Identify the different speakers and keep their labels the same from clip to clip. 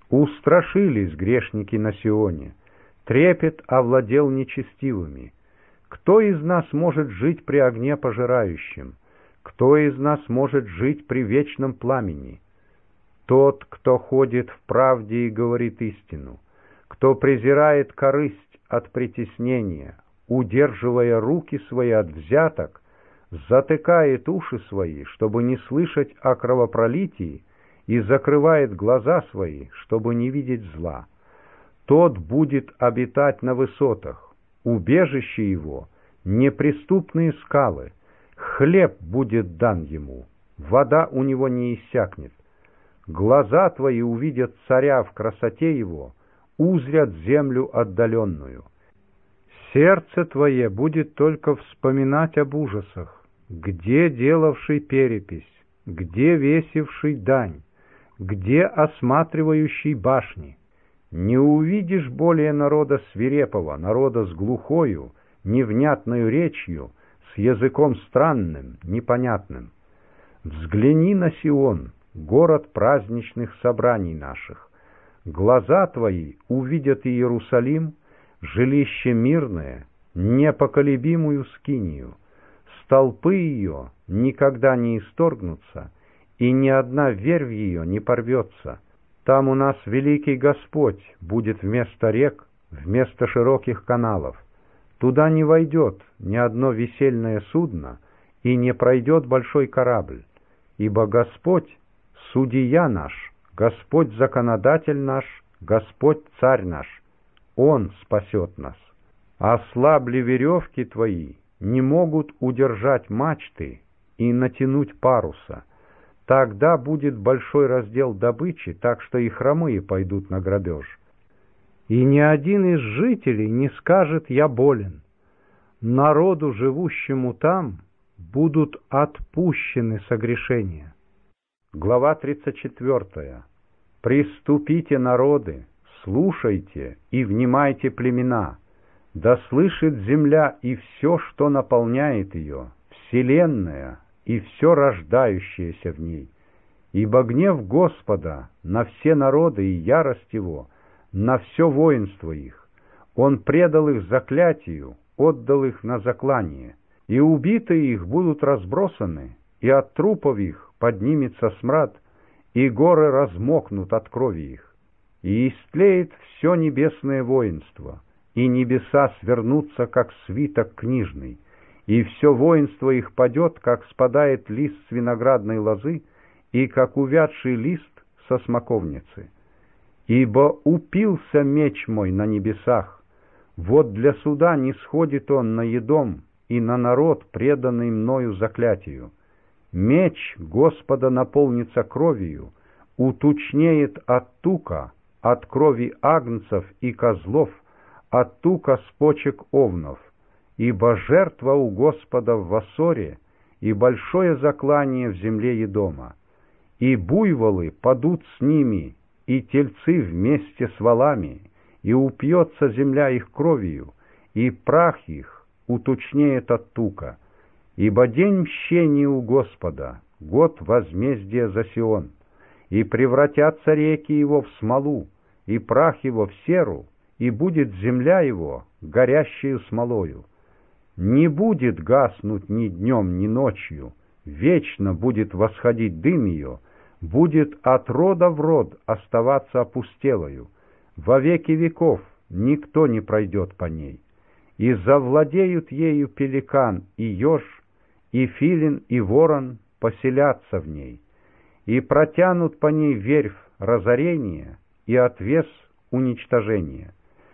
Speaker 1: Устрашились грешники на Сионе, трепет овладел нечестивыми. Кто из нас может жить при огне пожирающем? Кто из нас может жить при вечном пламени? Тот, кто ходит в правде и говорит истину, кто презирает корысть от притеснения, удерживая руки свои от взяток, затыкает уши свои, чтобы не слышать о кровопролитии, и закрывает глаза свои, чтобы не видеть зла. Тот будет обитать на высотах, убежище его — неприступные скалы, хлеб будет дан ему, вода у него не иссякнет. Глаза твои увидят царя в красоте его, узрят землю отдаленную. Сердце твое будет только вспоминать об ужасах, где делавший перепись, где весивший дань, где осматривающий башни. Не увидишь более народа свирепого, народа с глухою, невнятною речью, с языком странным, непонятным. Взгляни на Сион, город праздничных собраний наших. Глаза твои увидят Иерусалим, жилище мирное, непоколебимую скинию. Столпы ее никогда не исторгнутся, и ни одна вервь ее не порвется. Там у нас великий Господь будет вместо рек, вместо широких каналов. Туда не войдет ни одно весельное судно, и не пройдет большой корабль, ибо Господь — судья наш, Господь — законодатель наш, Господь — царь наш. Он спасет нас. Ослабли веревки твои, не могут удержать мачты и натянуть паруса. Тогда будет большой раздел добычи, так что и хромые пойдут на грабеж. И ни один из жителей не скажет: «Я болен». Народу, живущему там, будут отпущены согрешения. Глава 34. «Приступите, народы, слушайте и внимайте, племена. Да слышит земля и все, что наполняет ее, вселенная и все рождающееся в ней. Ибо гнев Господа на все народы и ярость Его на все воинство их. Он предал их заклятию, отдал их на заклание, и убитые их будут разбросаны, и от трупов их поднимется смрад, и горы размокнут от крови их. И истлеет все небесное воинство, и небеса свернутся, как свиток книжный, и все воинство их падет, как спадает лист с виноградной лозы, и как увядший лист со смоковницы. Ибо упился меч мой на небесах, вот для суда не сходит он на Едом и на народ, преданный мною заклятию. Меч Господа наполнится кровью, утучнеет от тука, от крови агнцев и козлов, от тука с почек овнов. Ибо жертва у Господа в Вассоре, и большое заклание в земле Едома. И буйволы падут с ними, и тельцы вместе с волами, и упьется земля их кровью, и прах их утучнеет от тука. Ибо день мщения у Господа, год возмездия за Сион, и превратятся реки его в смолу, и прах его в серу, и будет земля его горящею смолою. Не будет гаснуть ни днем, ни ночью, вечно будет восходить дым ее, будет от рода в род оставаться опустелою, во веки веков никто не пройдет по ней. И завладеют ею пеликан и еж, и филин и ворон поселятся в ней, и протянут по ней верфь разорения и отвес уничтожения.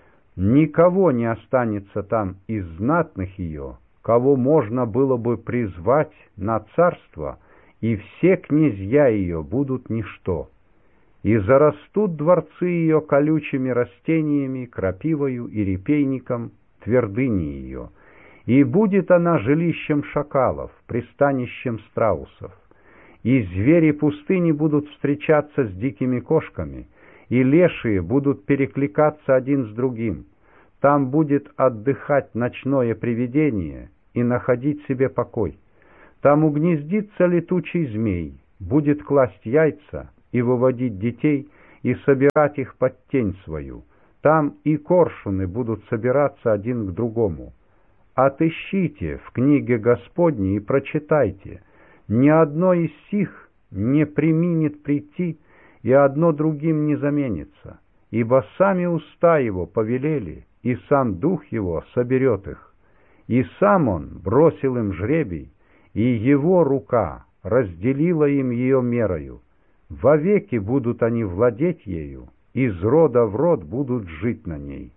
Speaker 1: Никого не останется там из знатных ее, кого можно было бы призвать на царство, и все князья ее будут ничто. И зарастут дворцы ее колючими растениями, крапивою и репейником, твердыни ее, и будет она жилищем шакалов, пристанищем страусов. И звери пустыни будут встречаться с дикими кошками, и лешие будут перекликаться один с другим. Там будет отдыхать ночное привидение и находить себе покой. Там угнездится летучий змей, будет класть яйца и выводить детей, и собирать их под тень свою. Там и коршуны будут собираться один к другому. Отыщите в книге Господней и прочитайте. Ни одно из сих не преминет прийти, и одно другим не заменится, ибо сами уста его повелели, и сам дух его соберет их. И сам он бросил им жребий, и его рука разделила им ее мерою. Вовеки будут они владеть ею, из рода в род будут жить на ней.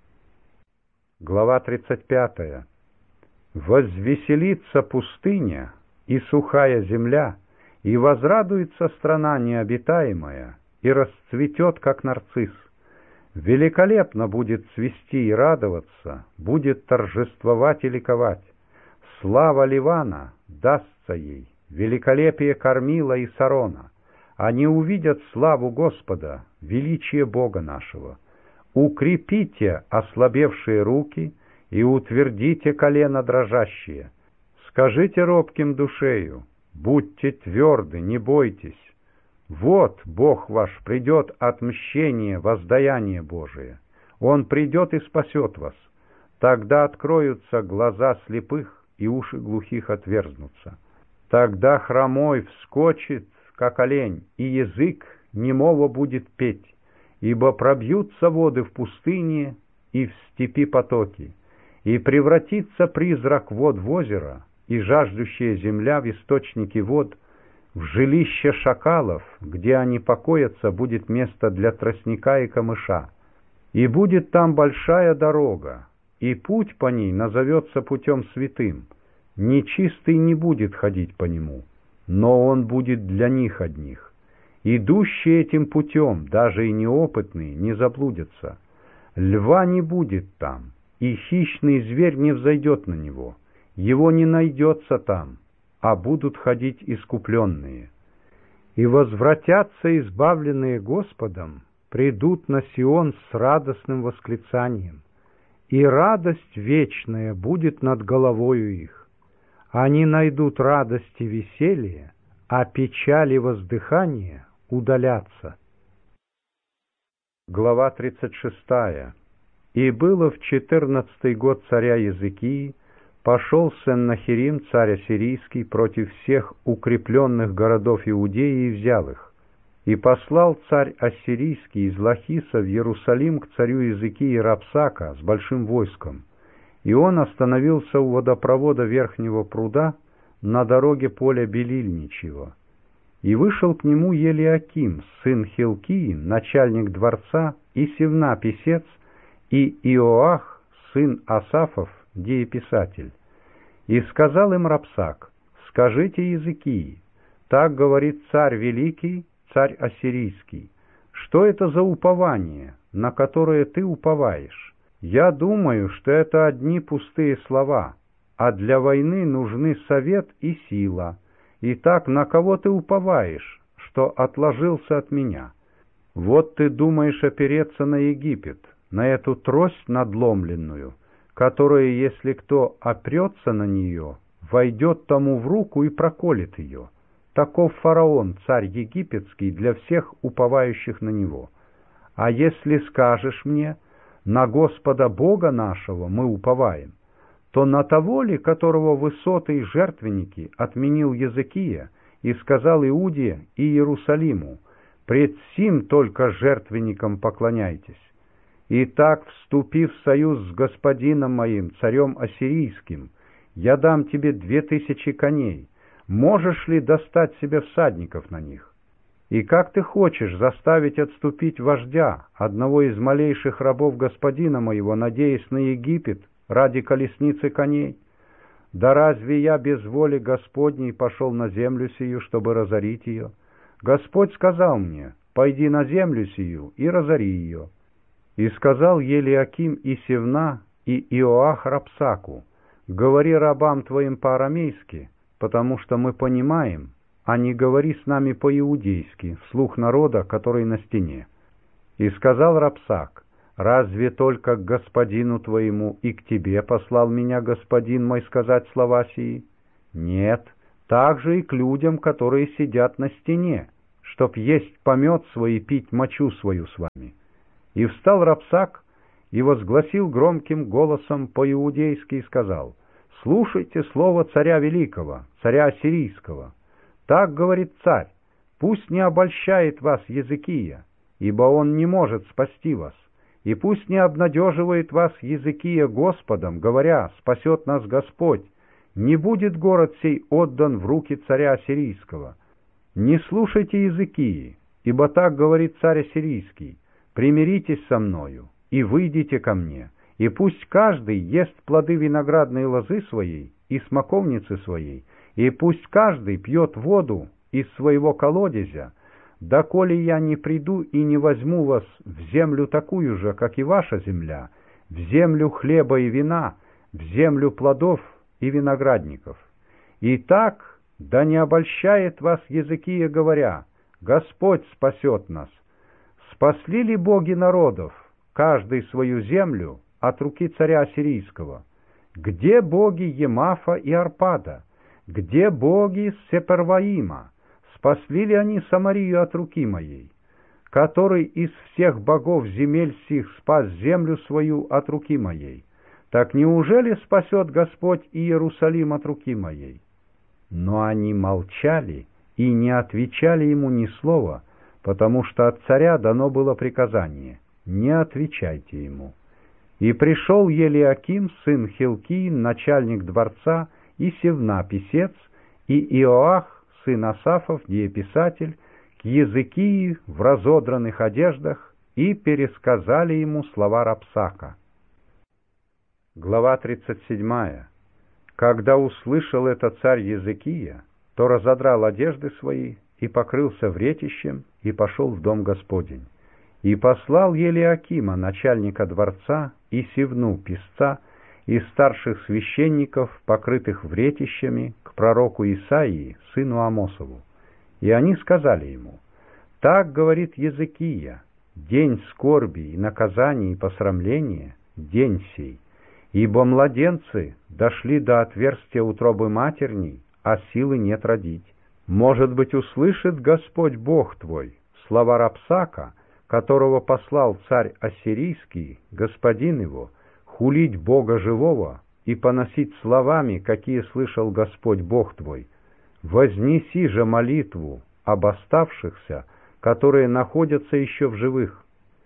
Speaker 1: Глава 35. Возвеселится пустыня и сухая земля, и возрадуется страна необитаемая, и расцветет, как нарцисс. Великолепно будет цвести и радоваться, будет торжествовать и ликовать. Слава Ливана дастся ей, великолепие Кормила и Сарона. Они увидят славу Господа, величие Бога нашего. Укрепите ослабевшие руки и утвердите колено дрожащие. Скажите робким душею: будьте тверды, не бойтесь. Вот Бог ваш придет, отмщение, воздаяние Божие. Он придет и спасет вас. Тогда откроются глаза слепых, и уши глухих отверзнутся. Тогда хромой вскочит, как олень, и язык немого будет петь, ибо пробьются воды в пустыне и в степи потоки, и превратится призрак вод в озеро, и жаждущая земля в источники вод. В жилище шакалов, где они покоятся, будет место для тростника и камыша. И будет там большая дорога, и путь по ней назовется путем святым. Нечистый не будет ходить по нему, но он будет для них одних. Идущие этим путем, даже и неопытные, не заблудятся. Льва не будет там, и хищный зверь не взойдет на него. Его не найдется там, а будут ходить искупленные. И возвратятся избавленные Господом, придут на Сион с радостным восклицанием, и радость вечная будет над головою их. Они найдут радость и веселье, а печаль и воздыхание удалятся. Глава 36. И было в 14-й год царя Езекии, пошел Сеннахерим, царь ассирийский, против всех укрепленных городов Иудеи и взял их. И послал царь ассирийский из Лахиса в Иерусалим к царю Езекии Рапсака с большим войском. И он остановился у водопровода Верхнего пруда на дороге поля Белильничьего. И вышел к нему Елиаким, сын Хилкии, начальник дворца, и Севна, писец, и Иоах, сын Асафов, дееписатель. И сказал им Рапсак: скажите Езекии, так говорит царь великий, царь ассирийский, что это за упование, на которое ты уповаешь? Я думаю, что это одни пустые слова, а для войны нужны совет и сила. Итак, на кого ты уповаешь, что отложился от меня? Вот ты думаешь опереться на Египет, на эту трость надломленную, которая, если кто опрется на нее, войдет тому в руку и проколет ее. Таков фараон, царь египетский, для всех уповающих на него. А если скажешь мне: на Господа Бога нашего мы уповаем, то на того ли, которого высоты и жертвенники отменил Езекия и сказал Иуде и Иерусалиму: пред сим только жертвенникам поклоняйтесь. Итак, вступив в союз с господином моим, царем ассирийским, я дам тебе 2000 коней. Можешь ли достать себе всадников на них? И как ты хочешь заставить отступить вождя, одного из малейших рабов господина моего, надеясь на Египет ради колесницы коней? Да разве я без воли Господней пошел на землю сию, чтобы разорить ее? Господь сказал мне: пойди на землю сию и разори ее. И сказал Елиаким и Севна и Иоах Рапсаку: говори рабам твоим по-арамейски, потому что мы понимаем, а не говори с нами по-иудейски, вслух народа, который на стене. И сказал Рапсак: разве только к господину твоему и к тебе послал меня господин мой сказать слова сии? Нет, также и к людям, которые сидят на стене, чтоб есть помет свой и пить мочу свою с вами». И встал Рапсак и возгласил громким голосом по-иудейски и сказал: «Слушайте слово царя великого, царя ассирийского. Так говорит царь: пусть не обольщает вас Езекия, ибо он не может спасти вас, и пусть не обнадеживает вас Езекия Господом, говоря: спасет нас Господь. Не будет город сей отдан в руки царя ассирийского. Не слушайте Езекии, ибо так говорит царь ассирийский: примиритесь со мною и выйдите ко мне, и пусть каждый ест плоды виноградной лозы своей и смоковницы своей, и пусть каждый пьет воду из своего колодезя, доколе я не приду и не возьму вас в землю такую же, как и ваша земля, в землю хлеба и вина, в землю плодов и виноградников. И так да не обольщает вас Езекия, говоря: Господь спасет нас. Спасли ли боги народов, каждый свою землю, от руки царя ассирийского? Где боги Емафа и Арпада? Где боги Сеперваима? Спасли ли они Самарию от руки моей? Который из всех богов земель сих спас землю свою от руки моей? Так неужели спасет Господь Иерусалим от руки моей?» Но они молчали и не отвечали ему ни слова, потому что от царя дано было приказание: «Не отвечайте ему». И пришел Елиаким, сын Хилкии, начальник дворца, и Севна, писец, и Иоах, сын Асафов, диеписатель, к Езекии в разодранных одеждах, и пересказали ему слова Рапсака. Глава 37. Когда услышал это царь Езекия, то разодрал одежды свои и покрылся вретищем и пошел в дом Господень. И послал Елиакима, начальника дворца, и Севну, писца, и старших священников, покрытых вретищами, к пророку Исаии, сыну Амосову. И они сказали ему: «Так говорит Езекия: день скорби и наказания и посрамления, день сей. Ибо младенцы дошли до отверстия утробы матерней, а силы нет родить. Может быть, услышит Господь Бог твой слова Рапсака, которого послал царь ассирийский, господин его, хулить Бога живого и поносить словами, какие слышал Господь Бог твой. Вознеси же молитву об оставшихся, которые находятся еще в живых».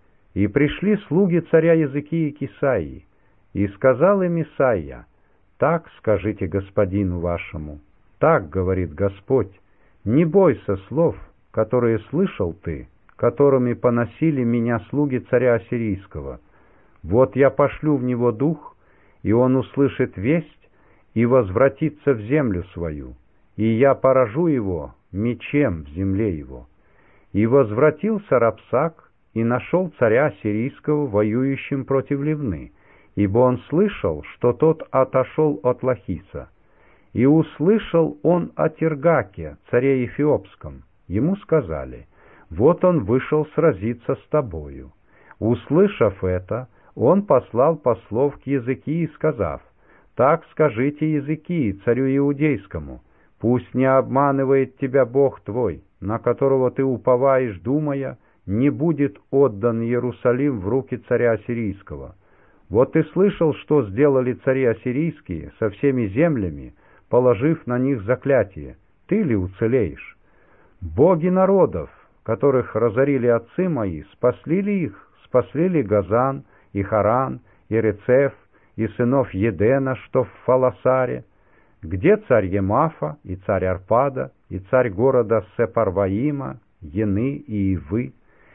Speaker 1: И пришли слуги царя Езекии к Исаии, и сказал им Исаия: «Так скажите господину вашему, так говорит Господь: не бойся слов, которые слышал ты, которыми поносили меня слуги царя ассирийского. Вот я пошлю в него дух, и он услышит весть и возвратится в землю свою, и я поражу его мечем в земле его». И возвратился Рапсак и нашел царя ассирийского воюющим против Ливны, ибо он слышал, что тот отошел от Лахиса. И услышал он о Тергаке, царе Эфиопском. Ему сказали: «Вот он вышел сразиться с тобою». Услышав это, он послал послов к Езекии, сказав: «Так скажите Езекии, царю иудейскому: пусть не обманывает тебя Бог твой, на которого ты уповаешь, думая, не будет отдан Иерусалим в руки царя ассирийского. Вот ты слышал, что сделали цари ассирийские со всеми землями, положив на них заклятие. Ты ли уцелеешь? Боги народов, которых разорили отцы мои, спасли ли их? Спасли ли Газан, и Харан, и Рецеф, и сынов Едена, что в Фаласаре? Где царь Емафа, и царь Арпада, и царь города Сепарваима, Ены и Ивы?»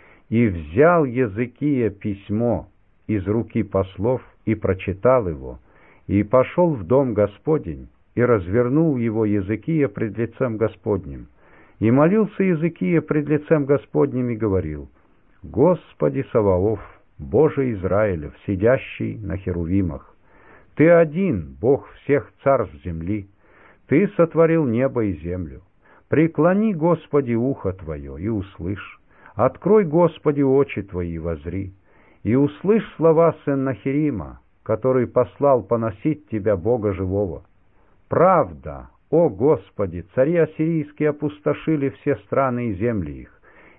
Speaker 1: И взял Езекия письмо из руки послов и прочитал его, и пошел в дом Господень, и развернул его Езекия пред лицем Господним. И молился Езекия пред лицем Господним и говорил: «Господи Саваоф, Боже Израилев, сидящий на херувимах, Ты один, Бог всех царств земли, Ты сотворил небо и землю. Преклони, Господи, ухо Твое и услышь, открой, Господи, очи Твои и возри, и услышь слова Сеннахерима, который послал поносить Тебя, Бога живого. Правда, о Господи, цари ассирийские опустошили все страны и земли их,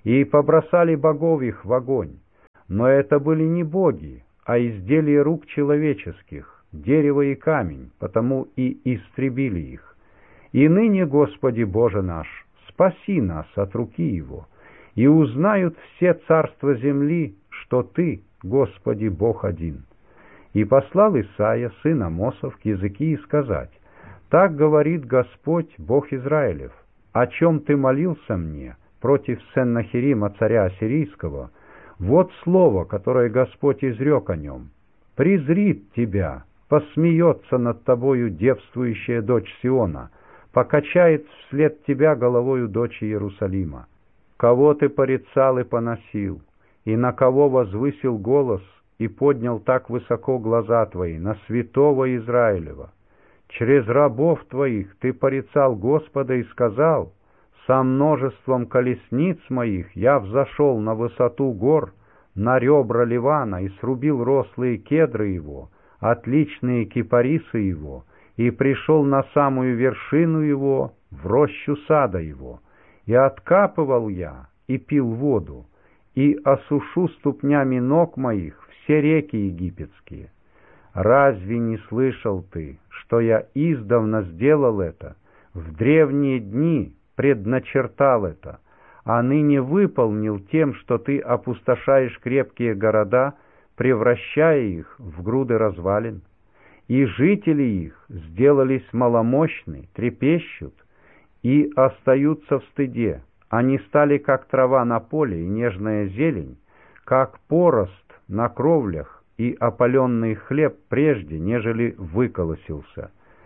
Speaker 1: и побросали богов их в огонь. Но это были не боги, а изделия рук человеческих, дерево и камень, потому и истребили их. И ныне, Господи Боже наш, спаси нас от руки его, и узнают все царства земли, что Ты, Господи, Бог один». И послал Исаия, сын Амосов, к Иезекии сказать: «Так говорит Господь, Бог Израилев, о чем ты молился мне против Сеннахерима, царя Ассирийского? Вот слово, которое Господь изрек о нем. Презрит тебя, посмеется над тобою девствующая дочь Сиона, покачает вслед тебя головою дочь Иерусалима. Кого ты порицал и поносил, и на кого возвысил голос, и поднял так высоко глаза твои на святого Израилева? Через рабов твоих ты порицал Господа и сказал: со множеством колесниц моих я взошел на высоту гор, на ребра Ливана, и срубил рослые кедры его, отличные кипарисы его, и пришел на самую вершину его, в рощу сада его, и откапывал я, и пил воду, и осушу ступнями ног моих все реки египетские. Разве не слышал ты, что я издавна сделал это, в древние дни предначертал это, а ныне выполнил тем, что ты опустошаешь крепкие города, превращая их в груды развалин? И жители их сделались маломощны, трепещут и остаются в стыде. Они стали как трава на поле и нежная зелень, как порост на кровлях и опаленный хлеб прежде, нежели выколосился.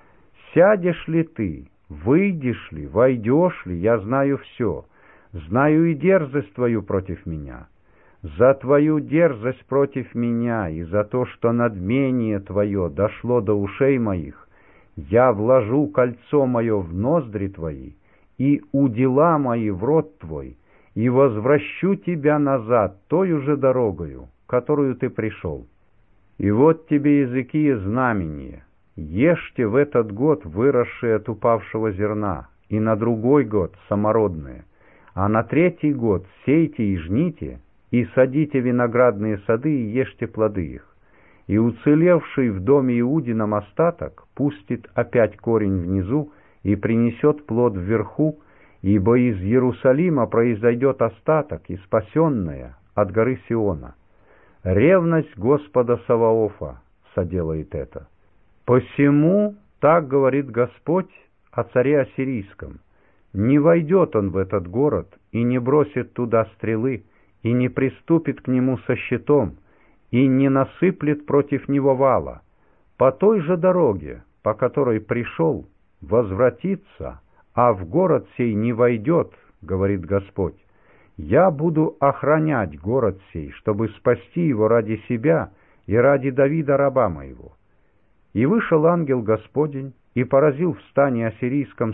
Speaker 1: Сядешь ли ты, выйдешь ли, войдешь ли, я знаю все, знаю и дерзость твою против меня. За твою дерзость против меня и за то, что надмение твое дошло до ушей моих, я вложу кольцо мое в ноздри твои и удила мои в рот твой, и возвращу тебя назад тою же дорогою, которую ты пришел. И вот тебе, Иезекия, знамение: ешьте в этот год выросшее от упавшего зерна, и на другой год самородное, а на третий год сейте и жните, и садите виноградные сады и ешьте плоды их. И уцелевший в доме Иудином остаток пустит опять корень внизу и принесет плод вверху, ибо из Иерусалима произойдет остаток и спасенное от горы Сиона. Ревность Господа Саваофа соделает это. Посему так говорит Господь о царе Ассирийском: не войдет он в этот город и не бросит туда стрелы, и не приступит к нему со щитом, и не насыплет против него вала. По той же дороге, по которой пришел, возвратится, а в город сей не войдет, говорит Господь. Я буду охранять город сей, чтобы спасти его ради себя и ради Давида раба моего». И вышел ангел Господень и поразил в стане ассирийском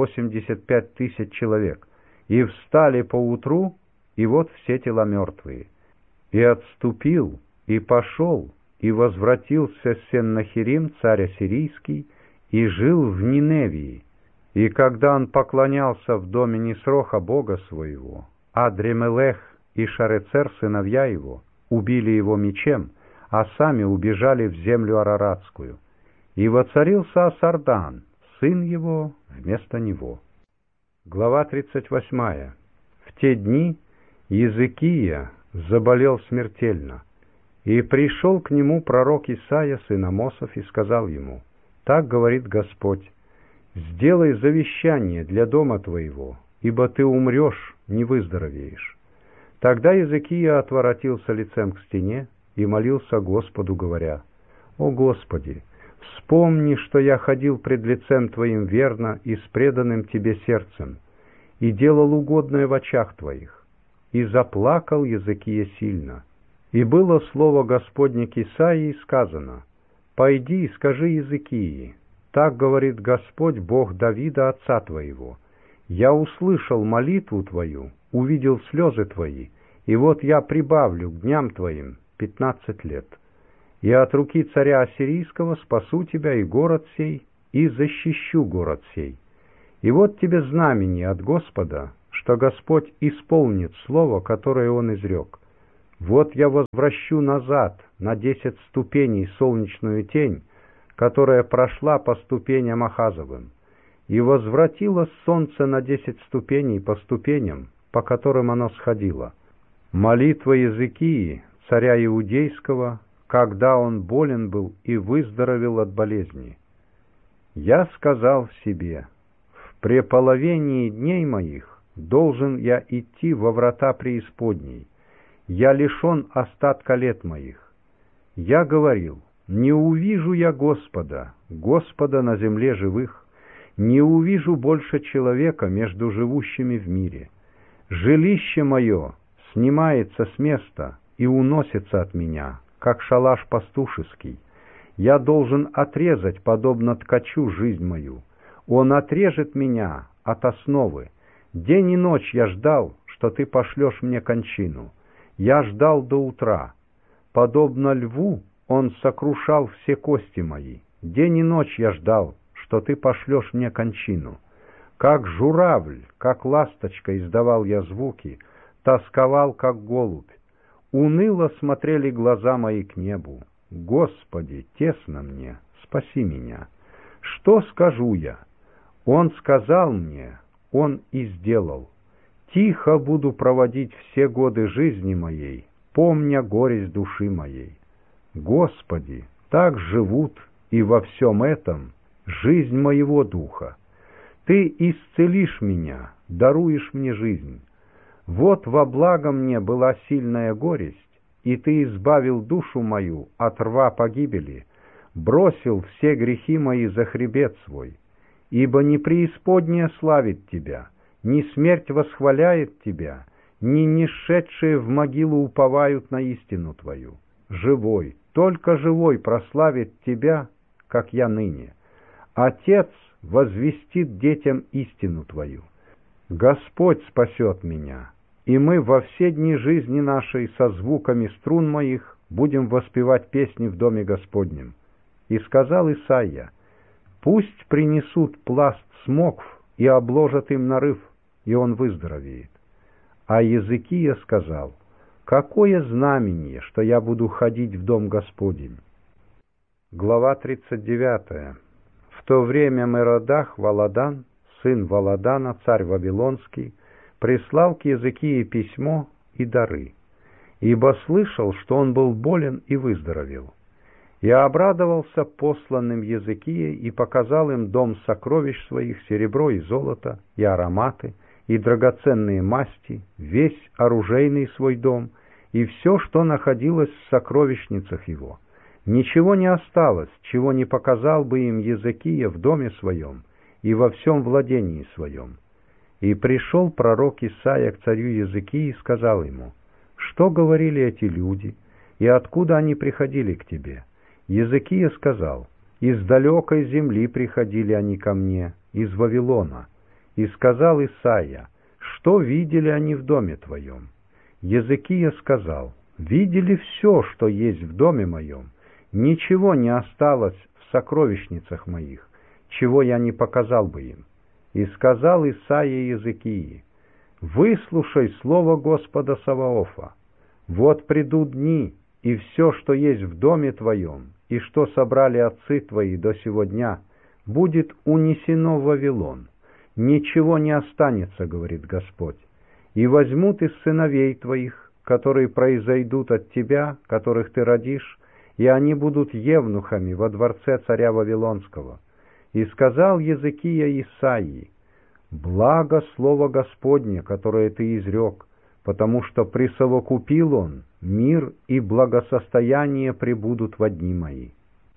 Speaker 1: 185 тысяч человек, и встали поутру, и вот все тела мертвые. И отступил, и пошел, и возвратился Сеннахерим, царь ассирийский, и жил в Ниневии. И когда он поклонялся в доме Нисроха бога своего, Адремелех и Шарецер, сыновья его, убили его мечем, а сами убежали в землю Араратскую. И воцарился Асардан, сын его, вместо него. Глава 38. В те дни Иезекия заболел смертельно, и пришел к нему пророк Исаия, сын Амосов, и сказал ему: «Так говорит Господь: сделай завещание для дома твоего, ибо ты умрешь, не выздоровеешь». Тогда Иезекия отворотился лицем к стене и молился Господу, говоря: «О Господи, вспомни, что я ходил пред лицем Твоим верно и с преданным Тебе сердцем, и делал угодное в очах Твоих». И заплакал Иезекия сильно. И было слово Господне к Исаии сказано: «Пойди и скажи Иезекии: так говорит Господь, Бог Давида, отца твоего: я услышал молитву твою, увидел слезы твои, и вот я прибавлю к дням твоим 15 лет. И от руки царя ассирийского спасу тебя и город сей, и защищу город сей. И вот тебе знамение от Господа, что Господь исполнит слово, которое Он изрек. Вот я возвращу назад на 10 ступеней солнечную тень, которая прошла по ступеням Ахазовым, и возвратилось солнце на 10 ступеней по ступеням, по которым оно сходило. Молитва Иезекии, царя Иудейского, когда он болен был и выздоровел от болезни. Я сказал в себе: в преполовении дней моих должен я идти во врата преисподней. Я лишен остатка лет моих. Я говорил: не увижу я Господа, Господа на земле живых, не увижу больше человека между живущими в мире. Жилище мое снимается с места и уносится от меня, как шалаш пастушеский. Я должен отрезать, подобно ткачу, жизнь мою. Он отрежет меня от основы. День и ночь я ждал, что ты пошлешь мне кончину. Я ждал до утра. Подобно льву он сокрушал все кости мои. День и ночь я ждал, что ты пошлешь мне кончину. Как журавль, как ласточка издавал я звуки, тосковал, как голубь. Уныло смотрели глаза мои к небу. Господи, тесно мне, спаси меня. Что скажу я? Он сказал мне, Он и сделал. Тихо буду проводить все годы жизни моей, помня горесть души моей. Господи, так живут и во всем этом жизнь моего духа. Ты исцелишь меня, даруешь мне жизнь. Вот во благо мне была сильная горесть, и Ты избавил душу мою от рва погибели, бросил все грехи мои за хребет свой. Ибо ни преисподняя славит Тебя, ни смерть восхваляет Тебя, ни нишедшие в могилу уповают на истину Твою. Живой, только живой прославит Тебя, как я ныне. Отец возвестит детям истину Твою. Господь спасет меня, и мы во все дни жизни нашей со звуками струн моих будем воспевать песни в доме Господнем. И сказал Исаия: пусть принесут пласт смокв и обложат им нарыв, и он выздоровеет. А Иезекия сказал: какое знамение, что я буду ходить в дом Господень? Глава 39. В то время Меродах Валадан, сын Валадана, царь Вавилонский, прислал к Иезекии письмо и дары, ибо слышал, что он был болен и выздоровел. Я обрадовался посланным Иезекией и показал им дом сокровищ своих, серебро и золото, и ароматы, и драгоценные масти, весь оружейный свой дом, и все, что находилось в сокровищницах его. Ничего не осталось, чего не показал бы им Иезекия в доме своем и во всем владении своем. И пришел пророк Исаия к царю Иезекии и сказал ему: что говорили эти люди, и откуда они приходили к тебе? Иезекия сказал: из далекой земли приходили они ко мне, из Вавилона. И сказал Исаия: что видели они в доме твоем? Иезекия сказал: видели все, что есть в доме моем, ничего не осталось в сокровищницах моих, чего я не показал бы им. И сказал Исаия Иезекии: выслушай слово Господа Саваофа. Вот придут дни, и все, что есть в доме твоем, и что собрали отцы твои до сего дня, будет унесено в Вавилон. Ничего не останется, говорит Господь. И возьмут из сыновей твоих, которые произойдут от тебя, которых ты родишь, и они будут евнухами во дворце царя Вавилонского. И сказал Иезекия Исаии: благо слово Господне, которое ты изрек, потому что присовокупил он, мир и благосостояние пребудут во дни мои.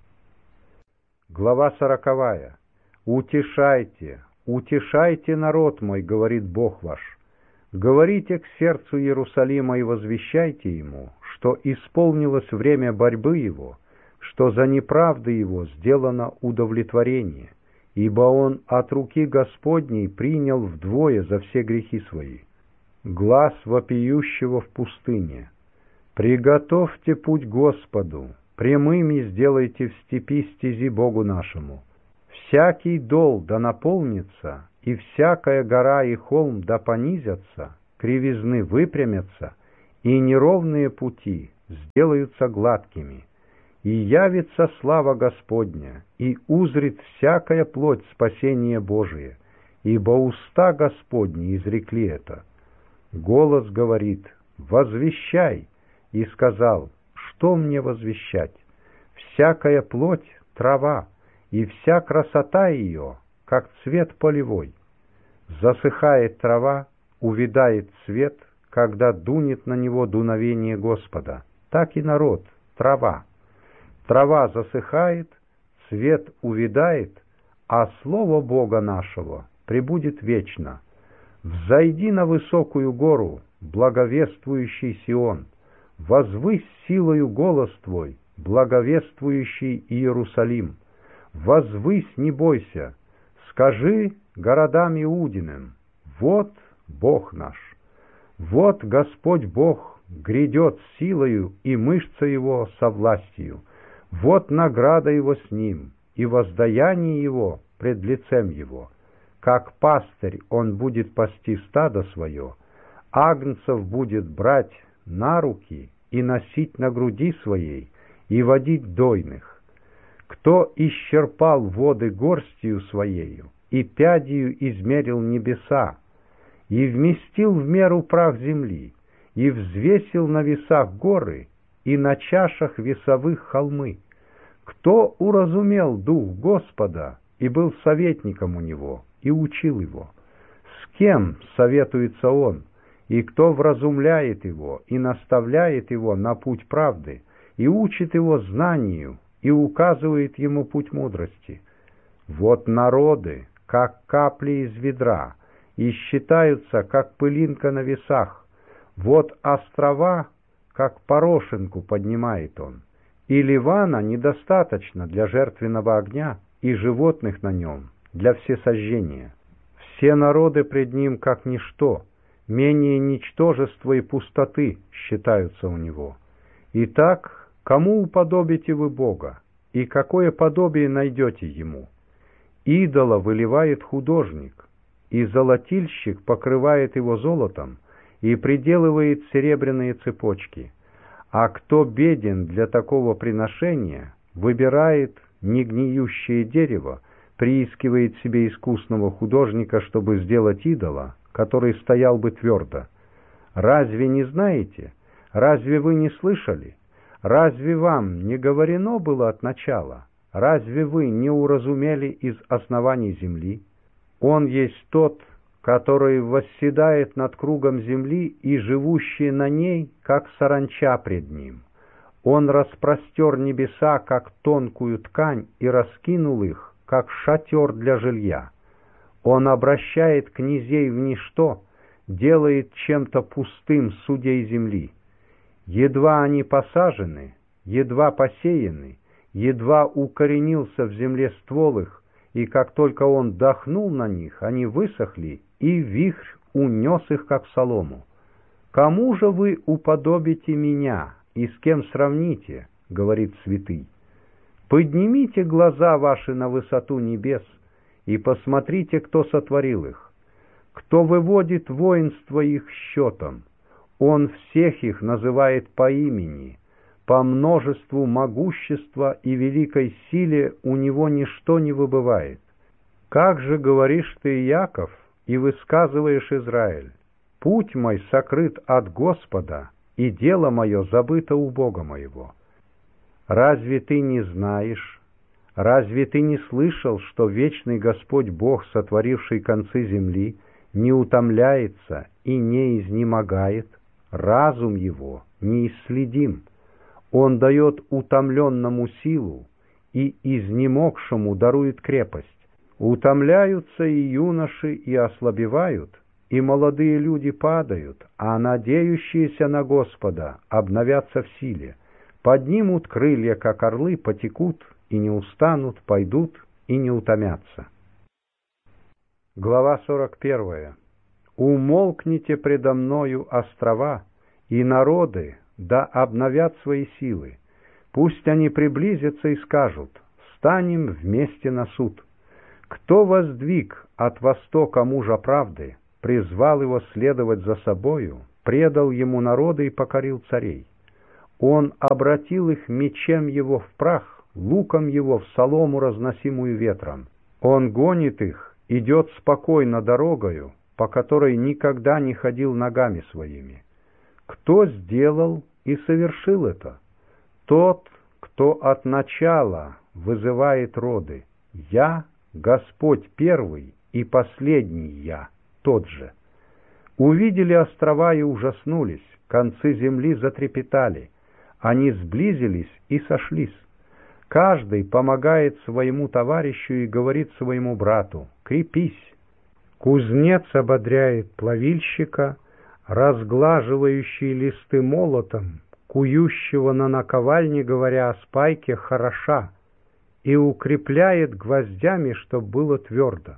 Speaker 1: Глава 40. Утешайте, утешайте народ мой, говорит Бог ваш. Говорите к сердцу Иерусалима и возвещайте ему, что исполнилось время борьбы его, что за неправды его сделано удовлетворение, ибо он от руки Господней принял вдвое за все грехи свои. Глас вопиющего в пустыне: приготовьте путь Господу, прямыми сделайте в степи стези Богу нашему. Всякий дол да наполнится, и всякая гора и холм да понизятся, кривизны выпрямятся, и неровные пути сделаются гладкими. И явится слава Господня, и узрит всякая плоть спасение Божие, ибо уста Господни изрекли это. Голос говорит: возвещай, и сказал: что мне возвещать? Всякая плоть — трава, и вся красота ее, как цвет полевой. Засыхает трава, увядает цвет, когда дунет на него дуновение Господа. Так и народ — трава. Трава засыхает, цвет увядает, а слово Бога нашего пребудет вечно. Взойди на высокую гору, благовествующий Сион, возвысь силою голос твой, благовествующий Иерусалим. Возвысь, не бойся, скажи городам Иудиным: вот Бог наш, вот Господь Бог грядет силою, и мышца его со властью, вот награда его с ним, и воздаяние его пред лицем его. Как пастырь он будет пасти стадо свое, агнцев будет брать на руки и носить на груди своей, и водить дойных. Кто исчерпал воды горстью своею, и пядью измерил небеса, и вместил в меру прах земли, и взвесил на весах горы, и на чашах весовых холмы. Кто уразумел дух Господа, и был советником у него, и учил его? С кем советуется он, и кто вразумляет его, и наставляет его на путь правды, и учит его знанию, и указывает ему путь мудрости? Вот народы, как капли из ведра, и считаются, как пылинка на весах. Вот острова, как порошинку поднимает он. И Ливана недостаточно для жертвенного огня, и животных на нем для всесожжения. Все народы пред ним как ничто, менее ничтожества и пустоты считаются у него. Итак, кому уподобите вы Бога, и какое подобие найдете ему? Идола выливает художник, и золотильщик покрывает его золотом, и приделывает серебряные цепочки. А кто беден для такого приношения, выбирает негниющее дерево, приискивает себе искусного художника, чтобы сделать идола, который стоял бы твердо. Разве не знаете? Разве вы не слышали? Разве вам не говорено было от начала? Разве вы не уразумели из оснований земли? Он есть тот, который восседает над кругом земли, и живущие на ней, как саранча пред ним. Он распростер небеса, как тонкую ткань, и раскинул их, как шатер для жилья. Он обращает князей в ничто, делает чем-то пустым судей земли. Едва они посажены, едва посеяны, едва укоренился в земле ствол их, и как только он дохнул на них, они высохли, и вихрь унес их, как солому. «Кому же вы уподобите меня, и с кем сравните?» — говорит святый. «Поднимите глаза ваши на высоту небес, и посмотрите, кто сотворил их, кто выводит воинство их счетом. Он всех их называет по имени, по множеству могущества и великой силе у него ничто не выбывает. Как же говоришь ты, Яков, и высказываешь, Израиль: путь мой сокрыт от Господа, и дело мое забыто у Бога моего? Разве ты не знаешь, разве ты не слышал, что вечный Господь Бог, сотворивший концы земли, не утомляется и не изнемогает? Разум его неисследим. Он дает утомленному силу, и изнемогшему дарует крепость. Утомляются и юноши, и ослабевают, и молодые люди падают, а надеющиеся на Господа обновятся в силе. Поднимут крылья, как орлы, потекут, и не устанут, пойдут, и не утомятся. Глава 41. «Умолкните предо мною, острова, и народы, да обновят свои силы. Пусть они приблизятся и скажут: станем вместе на суд. Кто воздвиг от востока мужа правды, призвал его следовать за собою, предал ему народы и покорил царей. Он обратил их мечем его в прах, луком его в солому, разносимую ветром. Он гонит их, идет спокойно дорогою, по которой никогда не ходил ногами своими. Кто сделал и совершил это? Тот, кто от начала вызывает роды. Я, Господь первый и последний я, тот же. Увидели острова и ужаснулись, концы земли затрепетали. Они сблизились и сошлись. Каждый помогает своему товарищу и говорит своему брату: «Крепись». Кузнец ободряет плавильщика, разглаживающий листы молотом, кующего на наковальне, говоря о спайке «хороша», и укрепляет гвоздями, чтоб было твердо.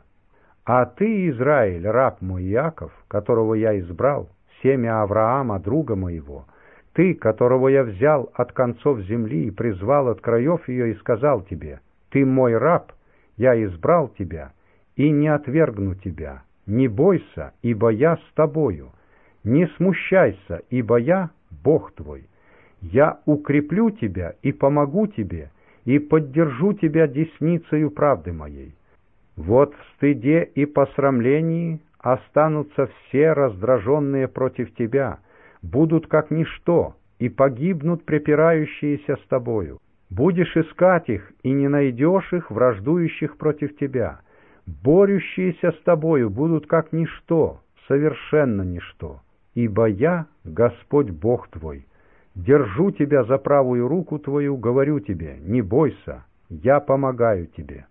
Speaker 1: А ты, Израиль, раб мой Иаков, которого я избрал, семя Авраама, друга моего, ты, которого я взял от концов земли и призвал от краев ее и сказал тебе: ты мой раб, я избрал тебя и не отвергну тебя. Не бойся, ибо я с тобою. Не смущайся, ибо я Бог твой. Я укреплю тебя и помогу тебе, и поддержу тебя десницею правды моей. Вот в стыде и посрамлении останутся все раздраженные против тебя, будут как ничто, и погибнут препирающиеся с тобою. Будешь искать их, и не найдешь их, враждующих против тебя. Борющиеся с тобою будут как ничто, совершенно ничто. Ибо я, Господь Бог твой, держу тебя за правую руку твою, говорю тебе: не бойся, я помогаю тебе.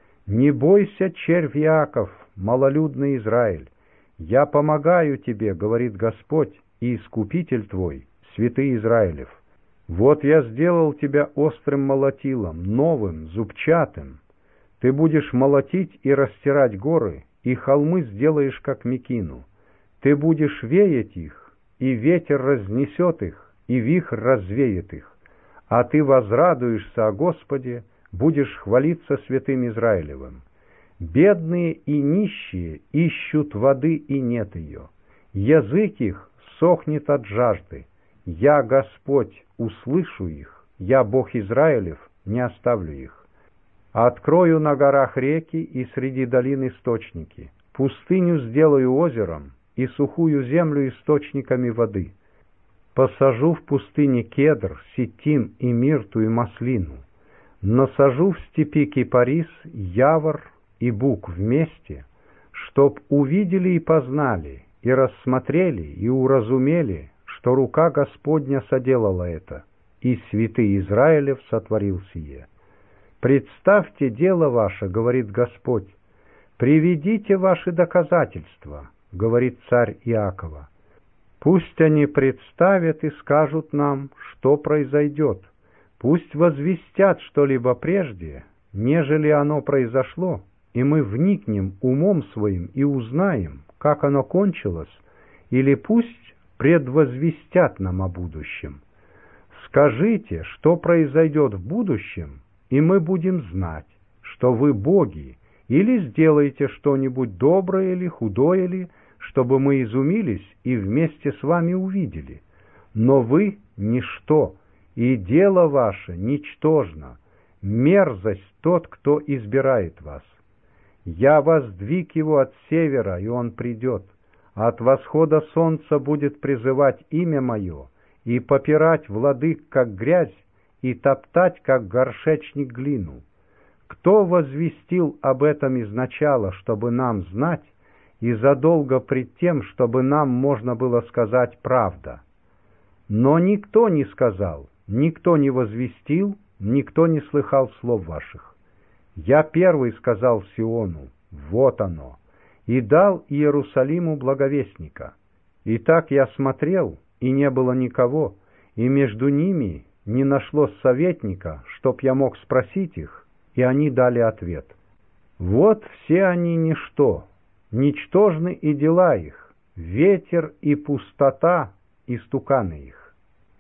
Speaker 1: Не бойся, червь Иаков, малолюдный Израиль, я помогаю тебе, говорит Господь и Искупитель твой, святый Израилев. Вот я сделал тебя острым молотилом, новым, зубчатым. Ты будешь молотить и растирать горы, и холмы сделаешь, как мекину. Ты будешь веять их, и ветер разнесет их, и вихрь развеет их. А ты возрадуешься о Господе, будешь хвалиться святым Израилевым. Бедные и нищие ищут воды, и нет ее. Язык их сохнет от жажды. Я, Господь, услышу их. Я, Бог Израилев, не оставлю их. Открою на горах реки и среди долин источники. Пустыню сделаю озером, и сухую землю источниками воды. Посажу в пустыне кедр, ситим и мирту и маслину. Насажу в степи кипарис, явор и бук вместе, чтоб увидели и познали, и рассмотрели, и уразумели, что рука Господня соделала это, и святый Израилев сотворил сие. Представьте дело ваше, говорит Господь, приведите ваши доказательства, говорит царь Иакова. Пусть они представят и скажут нам, что произойдет. Пусть возвестят что-либо прежде, нежели оно произошло, и мы вникнем умом своим и узнаем, как оно кончилось, или пусть предвозвестят нам о будущем. Скажите, что произойдет в будущем, и мы будем знать, что вы боги, или сделаете что-нибудь доброе или худое ли, чтобы мы изумились и вместе с вами увидели. Но вы — ничто, и дело ваше ничтожно, мерзость тот, кто избирает вас. Я воздвиг его от севера, и он придет, а от восхода солнца будет призывать имя мое, и попирать владык, как грязь, и топтать, как горшечник, глину. Кто возвестил об этом изначала, чтобы нам знать, и задолго пред тем, чтобы нам можно было сказать правда? Но никто не сказал, никто не возвестил, никто не слыхал слов ваших. Я первый сказал Сиону: вот оно, и дал Иерусалиму благовестника. И так я смотрел, и не было никого, и между ними не нашлось советника, чтоб я мог спросить их, и они дали ответ. Вот все они ничто, ничтожны и дела их, ветер и пустота, истуканы их.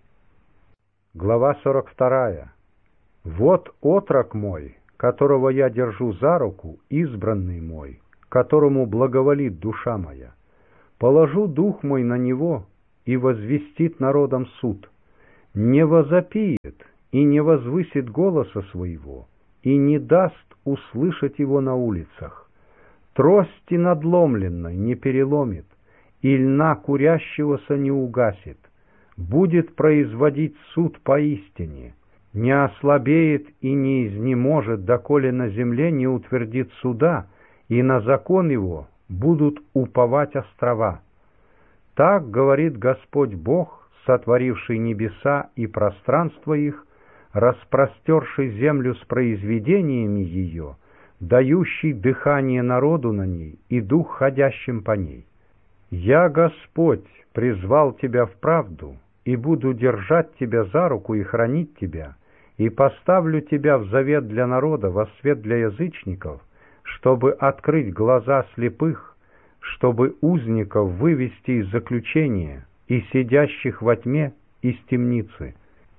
Speaker 1: Глава 42. Вот отрок мой, которого я держу за руку, избранный мой, которому благоволит душа моя. Положу дух мой на него, и возвестит народом суд. Не возопиет и не возвысит голоса своего, и не даст услышать его на улицах. Трости надломленной не переломит, и льна курящегося не угасит. Будет производить суд поистине, не ослабеет и не изнеможет, доколе на земле не утвердит суда, и на закон его будут уповать острова. Так говорит Господь Бог, сотворивший небеса и пространство их, распростерший землю с произведениями ее, дающий дыхание народу на ней и дух ходящим по ней. Я, Господь, призвал тебя в правду, и буду держать тебя за руку и хранить тебя, и поставлю тебя в завет для народа, во свет для язычников, чтобы открыть глаза слепых, чтобы узников вывести из заключения и сидящих во тьме из темницы.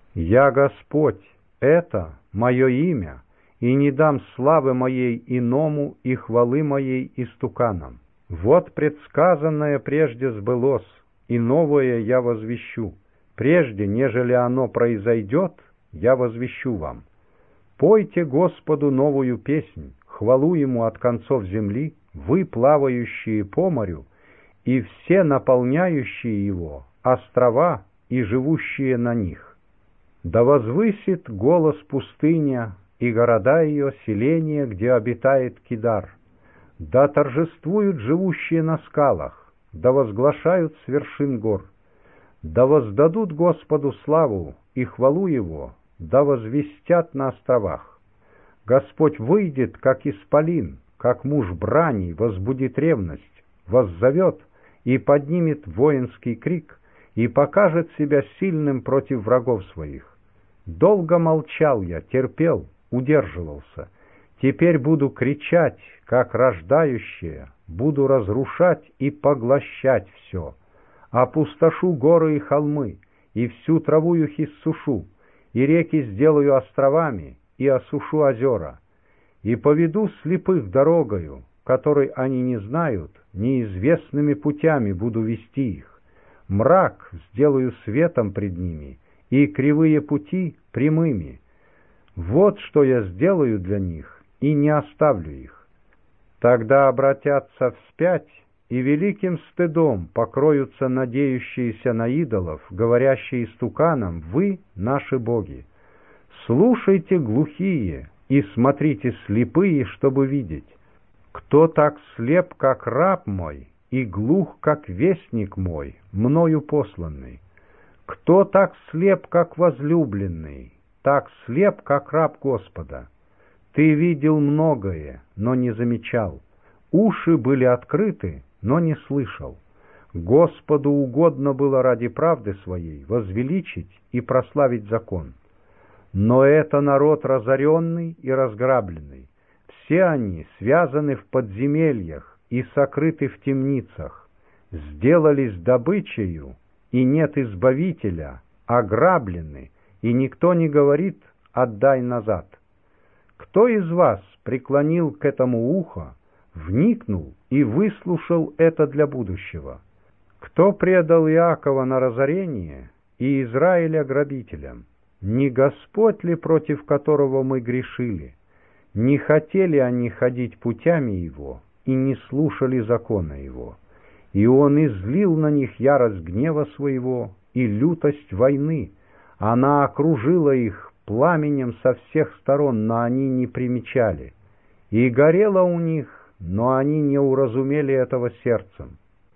Speaker 1: Я Господь, это мое имя, и не дам славы моей иному и хвалы моей истуканам. Вот предсказанное прежде сбылось, и новое я возвещу. Прежде, нежели оно произойдет, я возвещу вам. Пойте Господу новую песнь, хвалу Ему от концов земли, вы, плавающие по морю, и все наполняющие его, острова и живущие на них. Да возвысит голос пустыня и города ее, селения, где обитает Кидар. Да торжествуют живущие на скалах, да возглашают с вершин гор. Да воздадут Господу славу и хвалу Его, да возвестят на островах. Господь выйдет, как исполин, как муж брани, возбудит ревность, воззовет и поднимет воинский крик, и покажет себя сильным против врагов своих. Долго молчал я, терпел, удерживался. Теперь буду кричать, как рождающие, буду разрушать и поглощать все. Опустошу горы и холмы, и всю траву их иссушу, и реки сделаю островами, и осушу озера. И поведу слепых дорогою, которой они не знают, неизвестными путями буду вести их. Мрак сделаю светом пред ними, и кривые пути прямыми. Вот что я сделаю для них, и не оставлю их. Тогда обратятся вспять, и великим стыдом покроются надеющиеся на идолов, говорящие истуканам: «Вы наши боги». Слушайте, глухие, и смотрите, слепые, чтобы видеть. Кто так слеп, как раб мой, и глух, как вестник мой, мною посланный? Кто так слеп, как возлюбленный, так слеп, как раб Господа? Ты видел многое, но не замечал. Уши были открыты, но не слышал. Господу угодно было ради правды своей возвеличить и прославить закон. Но это народ разоренный и разграбленный. Все они связаны в подземельях и сокрыты в темницах. Сделались добычею, и нет избавителя, ограблены, и никто не говорит: «Отдай назад». Кто из вас преклонил к этому ухо, вникнул и выслушал это для будущего? Кто предал Иакова на разорение и Израиля грабителям? Не Господь ли, против которого мы грешили? Не хотели они ходить путями Его и не слушали закона Его? И Он излил на них ярость гнева Своего и лютость войны. Она окружила их пламенем со всех сторон, но они не примечали. И горело у них, но они не уразумели этого сердцем.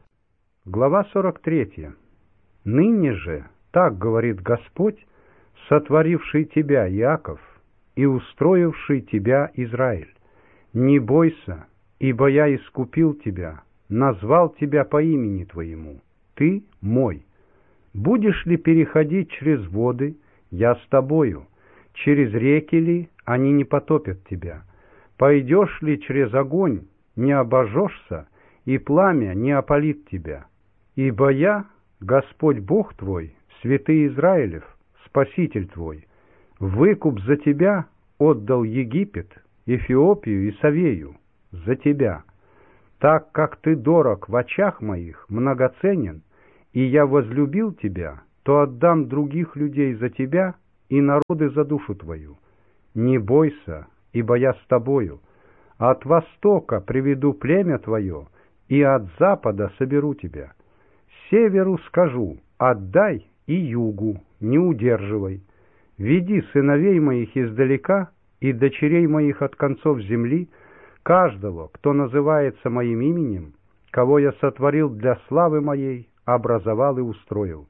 Speaker 1: Глава 43. «Ныне же, так говорит Господь, сотворивший тебя, Иаков, и устроивший тебя, Израиль: не бойся, ибо я искупил тебя, назвал тебя по имени твоему, ты мой. Будешь ли переходить через воды, я с тобою, через реки ли, они не потопят тебя. Пойдешь ли через огонь, не обожжешься, и пламя не опалит тебя. Ибо я, Господь Бог твой, святый Израилев, Спаситель твой, выкуп за тебя отдал Египет, Эфиопию и Савею, за тебя. Так как ты дорог в очах моих, многоценен, и я возлюбил тебя, то отдам других людей за тебя и народы за душу твою. Не бойся, ибо я с тобою. От востока приведу племя твое, и от запада соберу тебя. Северу скажу: отдай, и югу не удерживай. Веди сыновей моих издалека и дочерей моих от концов земли, каждого, кто называется моим именем, кого я сотворил для славы моей, образовал и устроил.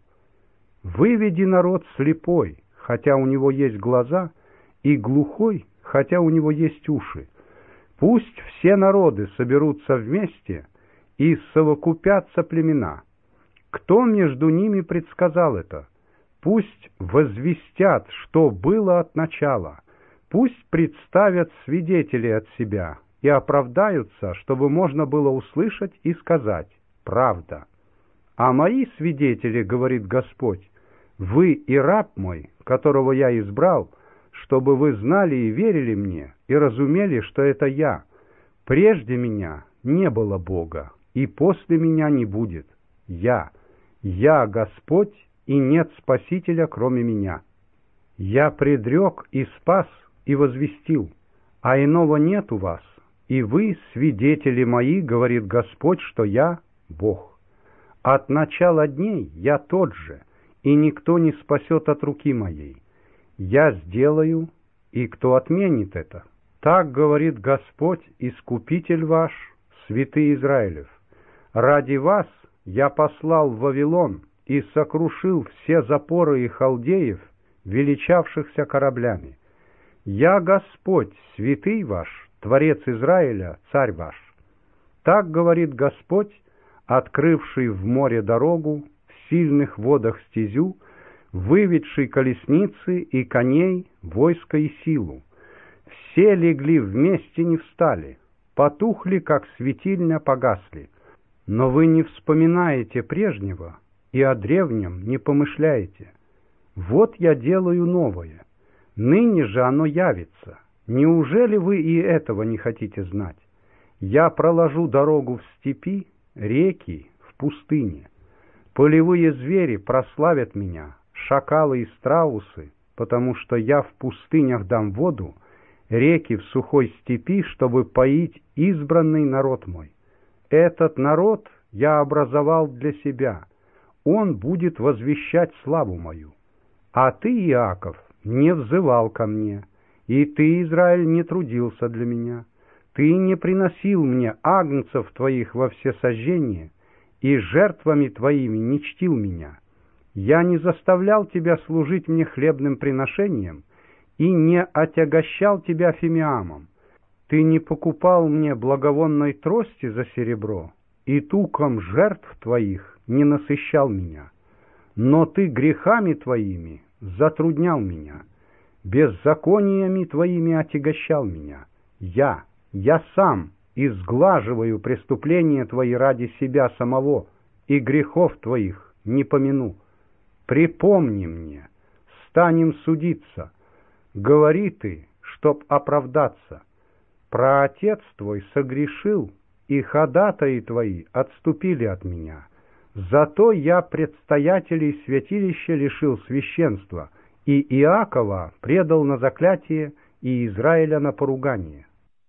Speaker 1: Выведи народ слепой, хотя у него есть глаза, и глухой, хотя у него есть уши. Пусть все народы соберутся вместе и совокупятся племена. Кто между ними предсказал это? Пусть возвестят, что было от начала. Пусть представят свидетелей от себя и оправдаются, чтобы можно было услышать и сказать: правда. А мои свидетели, говорит Господь, вы и раб мой, которого я избрал, чтобы вы знали и верили мне, и разумели, что это я. Прежде меня не было Бога, и после меня не будет. Я Господь, и нет Спасителя, кроме меня. Я предрек и спас, и возвестил, а иного нет у вас, и вы, свидетели мои, говорит Господь, что я Бог. От начала дней я тот же, и никто не спасет от руки моей. Я сделаю, и кто отменит это? Так говорит Господь, Искупитель ваш, святый Израилев. Ради вас я послал в Вавилон и сокрушил все запоры и халдеев, величавшихся кораблями. Я Господь, святый ваш, Творец Израиля, царь ваш. Так говорит Господь, открывший в море дорогу, в сильных водах стезю, выведший колесницы и коней, войско и силу. Все легли вместе, не встали, потухли, как светильня, погасли. Но вы не вспоминаете прежнего, и о древнем не помышляете. Вот я делаю новое, ныне же оно явится. Неужели вы и этого не хотите знать? Я проложу дорогу в степи, реки в пустыне. Полевые звери прославят меня, шакалы и страусы, потому что я в пустынях дам воду, реки в сухой степи, чтобы поить избранный народ мой. Этот народ я образовал для себя, он будет возвещать славу мою. А ты, Иаков, не взывал ко мне, и ты, Израиль, не трудился для меня. Ты не приносил мне агнцев твоих во всесожжение, и жертвами твоими не чтил меня. Я не заставлял тебя служить мне хлебным приношением и не отягощал тебя фимиамом. Ты не покупал мне благовонной трости за серебро, и туком жертв твоих не насыщал меня. Но ты грехами твоими затруднял меня, беззакониями твоими отягощал меня. Я сам изглаживаю преступления твои ради себя самого, и грехов твоих не помяну. Припомни мне, станем судиться. Говори ты, чтоб оправдаться. Праотец твой согрешил, и ходатаи твои отступили от меня. Зато я предстоятелей святилища лишил священства, и Иакова предал на заклятие, и Израиля на поругание.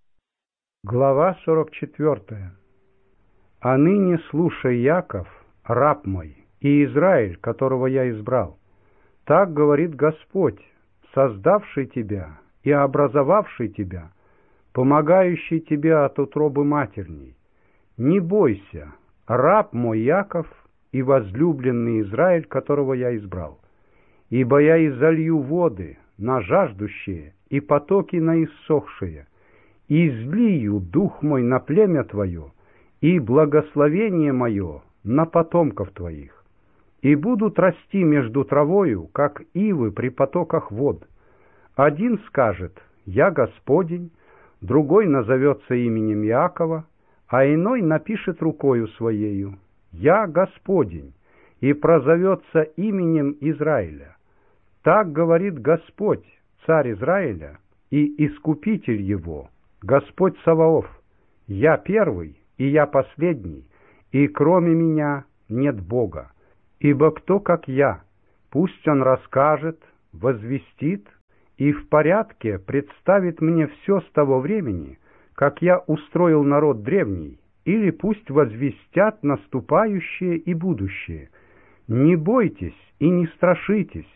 Speaker 1: Глава 44. А ныне слушай, Яков, раб мой, и Израиль, которого я избрал. Так говорит Господь, создавший тебя и образовавший тебя, помогающий тебе от утробы матерней. Не бойся, раб мой Яков и возлюбленный Израиль, которого я избрал. Ибо я изолью воды на жаждущие и потоки на иссохшие, и излию дух мой на племя твое, и благословение мое на потомков твоих. И будут расти между травою, как ивы при потоках вод. Один скажет: «Я Господень», другой назовется именем Иакова, а иной напишет рукою своею: «Я Господень», и прозовется именем Израиля. Так говорит Господь, царь Израиля, и Искупитель его, Господь Саваоф: «Я первый, и я последний, и кроме меня нет Бога. Ибо кто, как я, пусть он расскажет, возвестит и в порядке представит мне все с того времени, как я устроил народ древний, или пусть возвестят наступающее и будущее. Не бойтесь и не страшитесь,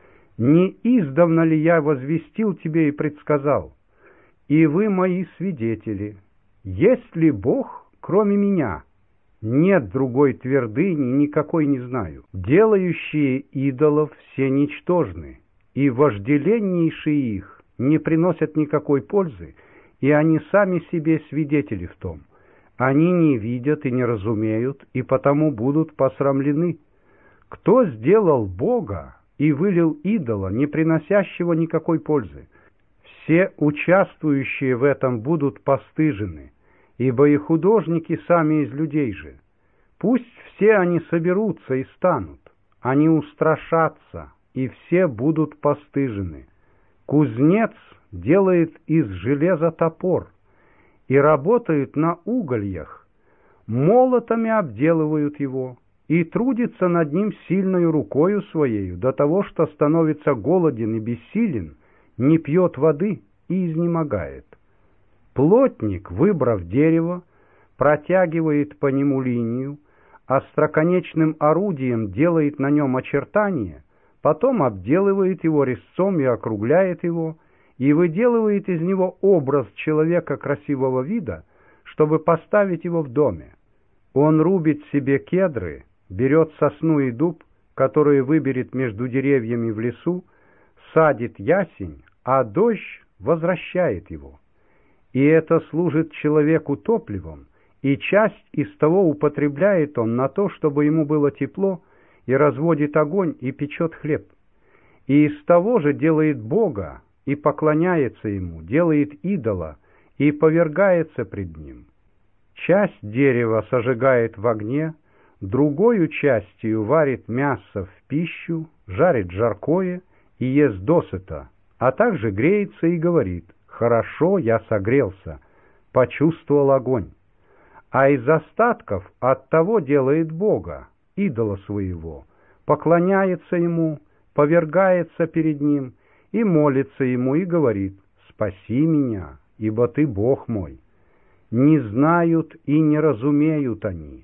Speaker 1: не издавна ли я возвестил тебе и предсказал? И вы мои свидетели. Есть ли Бог, кроме меня? Нет другой твердыни, никакой не знаю. Делающие идолов все ничтожны, и вожделеннейшие их не приносят никакой пользы, и они сами себе свидетели в том. Они не видят и не разумеют, и потому будут посрамлены. Кто сделал Бога и вылил идола, не приносящего никакой пользы? Все участвующие в этом будут постыжены, ибо и художники сами из людей же. Пусть все они соберутся и станут, они устрашатся, и все будут постыжены. Кузнец делает из железа топор, и работают на угольях, молотами обделывают его, и трудится над ним сильною рукою своею, до того, что становится голоден и бессилен, не пьет воды и изнемогает. Плотник, выбрав дерево, протягивает по нему линию, остроконечным орудием делает на нем очертания, потом обделывает его резцом и округляет его, и выделывает из него образ человека красивого вида, чтобы поставить его в доме. Он рубит себе кедры, берет сосну и дуб, которые выберет между деревьями в лесу, садит ясень, а дождь возвращает его. И это служит человеку топливом, и часть из того употребляет он на то, чтобы ему было тепло, и разводит огонь, и печет хлеб. И из того же делает Бога, и поклоняется ему, делает идола, и повергается пред ним. Часть дерева сожигает в огне, другою частью варит мясо в пищу, жарит жаркое и ест досыта, а также греется и говорит: «Хорошо, я согрелся, почувствовал огонь». А из остатков от того делает Бога, идола своего, поклоняется ему, повергается перед ним и молится ему и говорит: «Спаси меня, ибо ты Бог мой». Не знают и не разумеют они.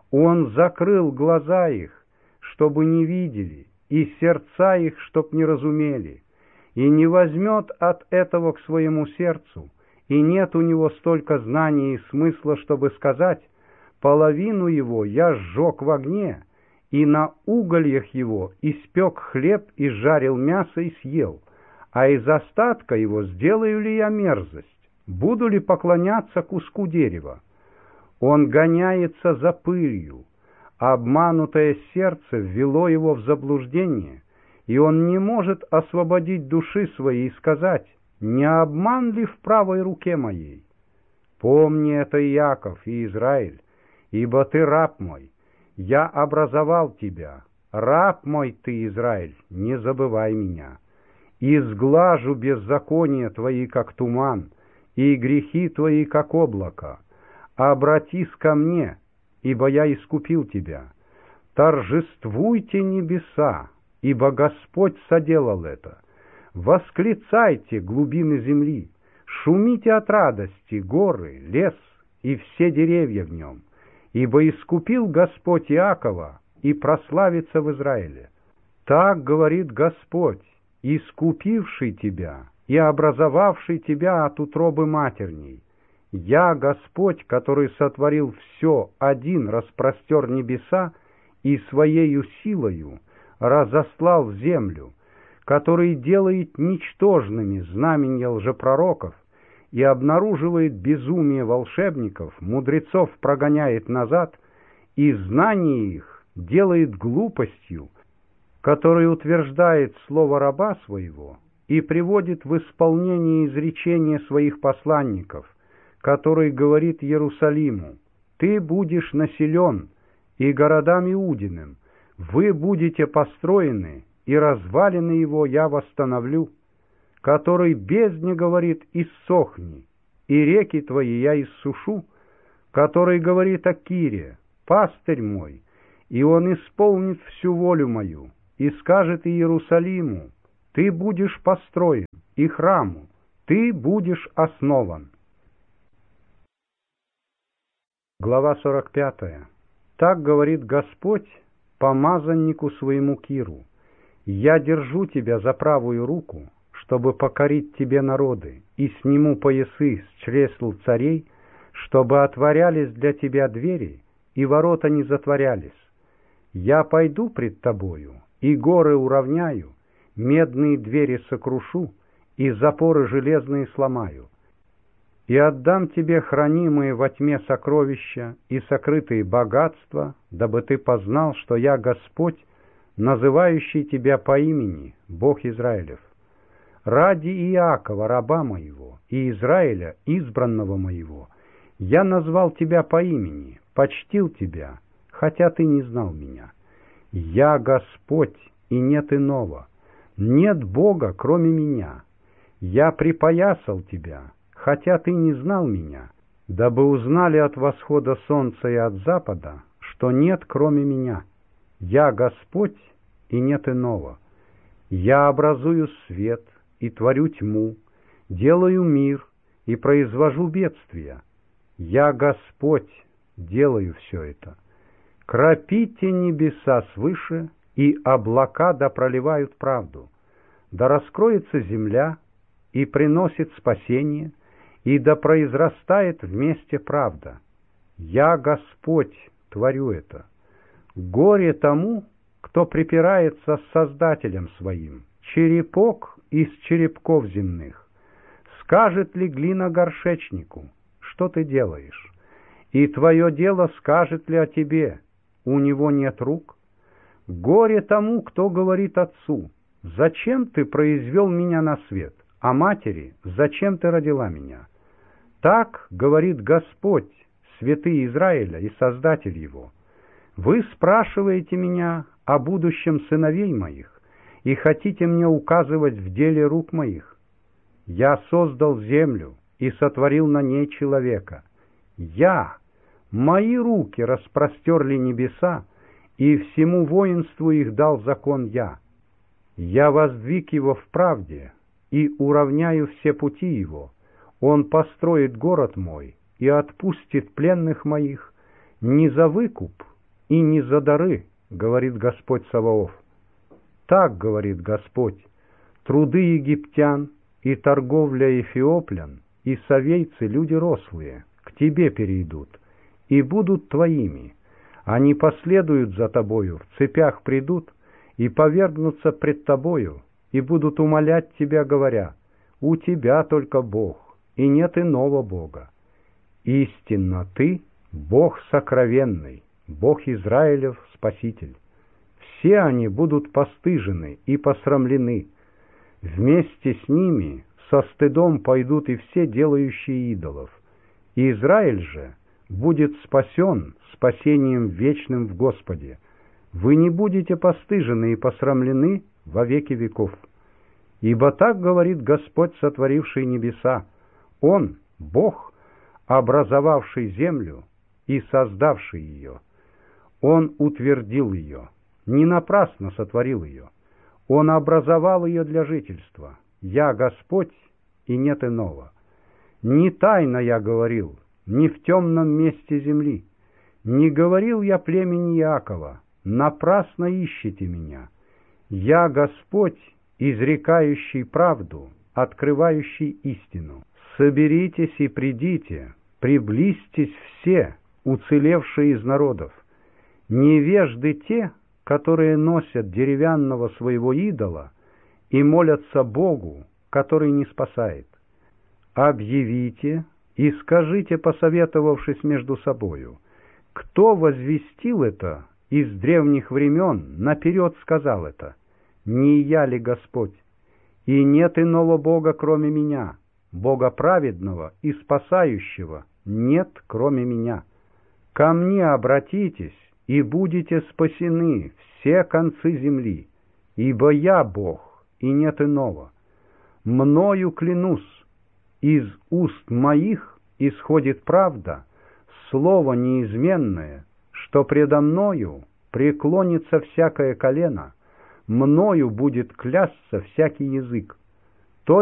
Speaker 1: Он закрыл глаза их, чтобы не видели, и сердца их, чтоб не разумели, и не возьмет от этого к своему сердцу, и нет у него столько знаний и смысла, чтобы сказать: половину его я сжег в огне, и на угольях его испек хлеб и жарил мясо и съел, а из остатка его сделаю ли я мерзость? Буду ли поклоняться куску дерева? Он гоняется за пылью, обманутое сердце ввело его в заблуждение, и он не может освободить души своей и сказать: не обман ли в правой руке моей? Помни это, Иаков и Израиль, ибо ты раб мой, я образовал тебя, раб мой ты, Израиль, не забывай меня. И сглажу беззакония твои, как туман, и грехи твои, как облако. Обратись ко мне, ибо я искупил тебя. Торжествуйте небеса, ибо Господь соделал это. Восклицайте, глубины земли, шумите от радости, горы, лес и все деревья в нем, ибо искупил Господь Иакова и прославится в Израиле. Так говорит Господь, искупивший тебя и образовавший тебя от утробы матерней. Я, Господь, который сотворил все, один распростер небеса и своею силою разослал в землю, который делает ничтожными знамения лжепророков и обнаруживает безумие волшебников, мудрецов прогоняет назад, и знание их делает глупостью, который утверждает слово раба своего и приводит в исполнение изречения своих посланников, который говорит Иерусалиму: «Ты будешь населен, и городам Иудиным, вы будете построены, и развалины его я восстановлю», который бездне говорит: «Иссохни», и реки твои я иссушу, который говорит о Кире, пастырь мой, и он исполнит всю волю мою, и скажет Иерусалиму: ты будешь построен, и храму: ты будешь основан. Глава 45. Так говорит Господь помазаннику своему Киру: я держу тебя за правую руку, чтобы покорить тебе народы, и сниму поясы с чресл царей, чтобы отворялись для тебя двери, и ворота не затворялись. Я пойду пред тобою, и горы уравняю, медные двери сокрушу, и запоры железные сломаю. И отдам тебе хранимые во тьме сокровища и сокрытые богатства, дабы ты познал, что я Господь, называющий тебя по имени, Бог Израилев. Ради Иакова, раба моего, и Израиля, избранного моего, я назвал тебя по имени, почтил тебя, хотя ты не знал меня. Я Господь, и нет иного, нет Бога, кроме меня. Я припоясал тебя, хотя ты не знал меня, дабы узнали от восхода солнца и от запада, что нет кроме меня. Я Господь, и нет иного. Я образую свет и творю тьму, делаю мир и произвожу бедствия. Я Господь, делаю все это. Кропите небеса свыше, и облака да проливают правду. Да раскроется земля и приносит спасение, и да произрастает вместе правда. Я Господь, творю это. Горе тому, кто припирается с Создателем своим, черепок из черепков земных. Скажет ли глина горшечнику: что ты делаешь? И твое дело скажет ли о тебе: у него нет рук? Горе тому, кто говорит отцу: зачем ты произвел меня на свет? А матери: зачем ты родила меня? Так говорит Господь, святый Израиля и Создатель его: вы спрашиваете меня о будущем сыновей моих и хотите мне указывать в деле рук моих. Я создал землю и сотворил на ней человека. Мои руки распростерли небеса, и всему воинству их дал закон я. Я воздвиг его в правде и уравняю все пути его. Он построит город мой и отпустит пленных моих не за выкуп и не за дары, говорит Господь Саваоф. Так говорит Господь: труды египтян и торговля эфиоплян и совейцы, люди рослые, к тебе перейдут и будут твоими. Они последуют за тобою, в цепях придут и повергнутся пред тобою, и будут умолять тебя, говоря: у тебя только Бог, и нет иного Бога. Истинно ты Бог сокровенный, Бог Израилев, Спаситель. Все они будут постыжены и посрамлены. Вместе с ними со стыдом пойдут и все делающие идолов. И Израиль же будет спасен спасением вечным в Господе. Вы не будете постыжены и посрамлены во веки веков. Ибо так говорит Господь, сотворивший небеса: Он, Бог, образовавший землю и создавший ее. Он утвердил ее, не напрасно сотворил ее. Он образовал ее для жительства. Я Господь, и нет иного. Не тайно я говорил, не в темном месте земли. Не говорил я племени Иакова: напрасно ищете меня. Я Господь, изрекающий правду, открывающий истину. Соберитесь и придите, приблизьтесь все, уцелевшие из народов. Невежды те, которые носят деревянного своего идола и молятся Богу, который не спасает. Объявите и скажите, посоветовавшись между собою: кто возвестил это из древних времен, наперед сказал это? Не я ли Господь? И нет иного Бога, кроме меня, Бога праведного и спасающего нет, кроме меня. Ко мне обратитесь, и будете спасены все концы земли, ибо я Бог, и нет иного. Мною клянусь, из уст моих исходит правда, слово неизменное, что предо мною преклонится всякое колено, мною будет клясться всякий язык.